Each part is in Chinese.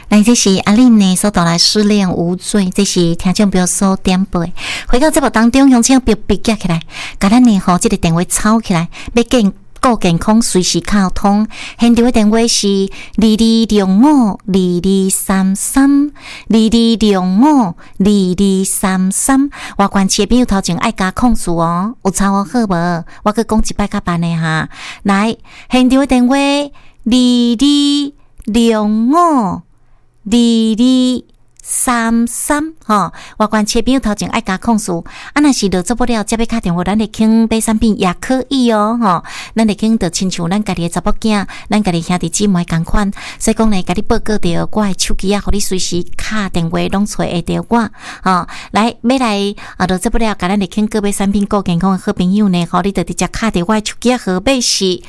来，这是阿玲呢所带来失恋无罪，这是听众朋友所点播。回到节目当中，乡亲别别夹起来，甲咱呢这个电话抄起来，要顾健康，随时沟通。现场的电话是22652233，22652233。外县市的朋友头前爱加控诉哦，有抄好无？我去讲一摆较办的哈。来，现场的电话22652233吼，外县市朋友头前爱加控诉，若是落做不了，接要打电话，咱来请买产品也可以哦吼。咱来请就亲像咱家己的查某囝，咱家己兄弟姊妹同款，所以讲呢，甲你报告着我的手机啊，互你随时打电话拢找会着我吼。来，要来落做不了，甲咱来请各位产品顾健康的好朋友呢，互你就直接打着我的手机号码是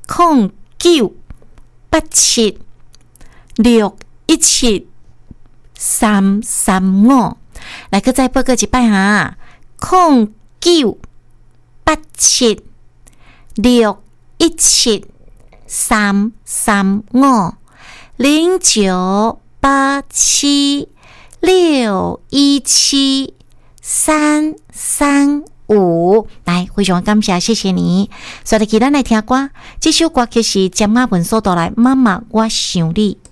0987617335，来去再报告一摆哈，0987617335，来，非常感谢，谢谢你。所以，咱来听歌，这首歌曲是江阿文所带来《妈妈我想你》。